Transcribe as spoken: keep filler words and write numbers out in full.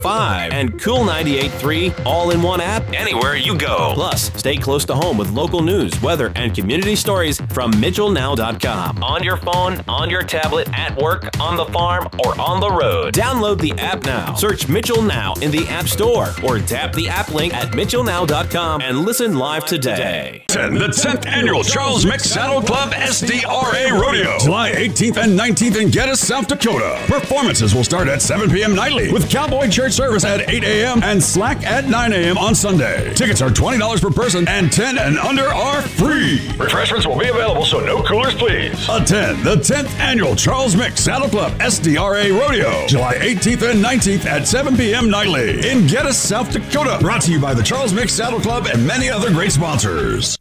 five, and Cool ninety-eight point three all in one app anywhere you go. Plus, stay close to home with local news, weather, and community stories from Mitchell Now dot com. On your phone, on your tablet, at work, on the farm, or on the road. Download the app now. Search Mitchell Now in the App Store or tap the app link at Mitchell Now dot com and listen live today. The tenth Annual Charles Mick Saddle Club S D R A Rodeo. July eighteenth and nineteenth in Geddes, South Dakota. Performances will start at seven p m nightly with Cowboy Church service at eight a m and Slack at nine a m on Sunday. Tickets are twenty dollars per person and ten and under are free. Refreshments will be available, so no coolers, please. Attend the tenth Annual Charles Mick Saddle Club S D R A Rodeo. July eighteenth and nineteenth at seven p m nightly in Geddes, South Dakota. Brought to you by the Charles Mick Saddle Club and many other great sponsors.